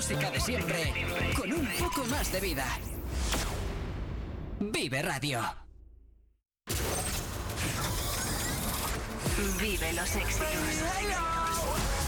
música de siempre, con un poco más de vida. Vive Radio. Vive los éxitos.